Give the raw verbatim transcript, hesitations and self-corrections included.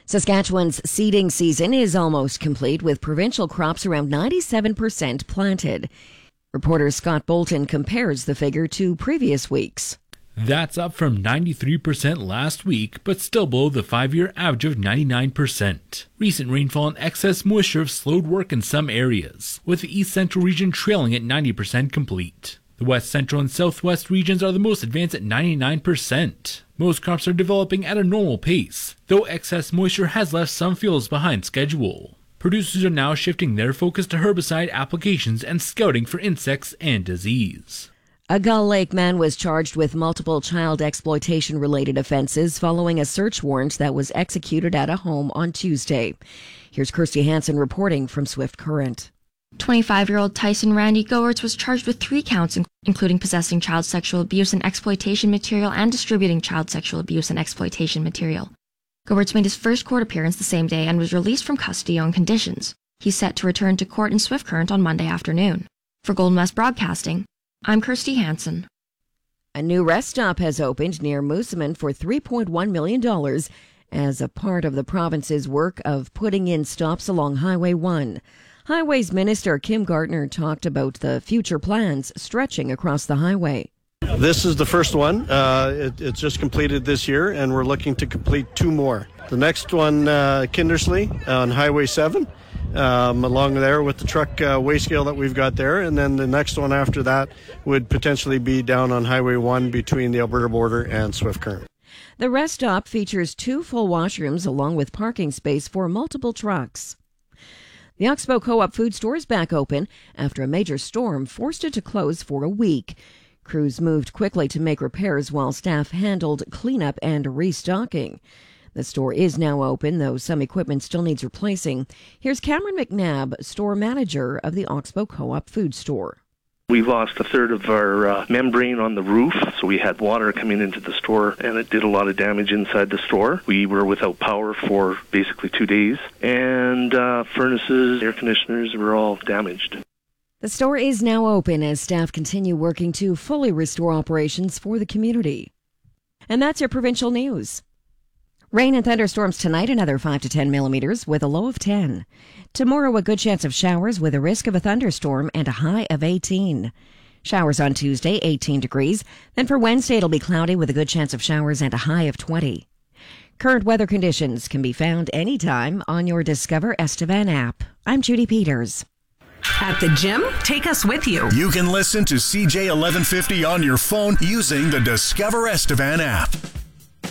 Saskatchewan's seeding season is almost complete, with provincial crops around ninety-seven percent planted. Reporter Scott Bolton compares the figure to previous weeks. That's up from ninety-three percent last week, but still below the five-year average of ninety-nine percent. Recent rainfall and excess moisture have slowed work in some areas, with the East Central region trailing at ninety percent complete. The West Central and Southwest regions are the most advanced at ninety-nine percent. Most crops are developing at a normal pace, though excess moisture has left some fields behind schedule. Producers are now shifting their focus to herbicide applications and scouting for insects and disease. A Gull Lake man was charged with multiple child exploitation-related offenses following a search warrant that was executed at a home on Tuesday. Here's Kirsty Hansen reporting from Swift Current. twenty-five-year-old Tyson Randy Goertz was charged with three counts, including possessing child sexual abuse and exploitation material and distributing child sexual abuse and exploitation material. Goertz made his first court appearance the same day and was released from custody on conditions. He's set to return to court in Swift Current on Monday afternoon. For Golden West Broadcasting, I'm Kirsty Hansen. A new rest stop has opened near Moosomin for three point one million dollars as a part of the province's work of putting in stops along Highway one. Highways Minister Kim Gardner talked about the future plans stretching across the highway. This is the first one. Uh, it, it's just completed this year, and we're looking to complete two more. The next one, uh, Kindersley on Highway seven, um, along there with the truck uh, weigh scale that we've got there. And then the next one after that would potentially be down on Highway one between the Alberta border and Swift Current. The rest stop features two full washrooms along with parking space for multiple trucks. The Oxbow Co-op food store is back open after a major storm forced it to close for a week. Crews moved quickly to make repairs while staff handled cleanup and restocking. The store is now open, though some equipment still needs replacing. Here's Cameron McNabb, store manager of the Oxbow Co-op food store. We lost a third of our uh, membrane on the roof, so we had water coming into the store, and it did a lot of damage inside the store. We were without power for basically two days, and uh, furnaces, air conditioners were all damaged. The store is now open as staff continue working to fully restore operations for the community. And that's your provincial news. Rain and thunderstorms tonight, another five to ten millimeters with a low of ten. Tomorrow, a good chance of showers with a risk of a thunderstorm and a high of eighteen. Showers on Tuesday, eighteen degrees. Then for Wednesday, it'll be cloudy with a good chance of showers and a high of twenty. Current weather conditions can be found anytime on your Discover Estevan app. I'm Judy Peters. At the gym, take us with you. You can listen to C J eleven fifty on your phone using the Discover Estevan app.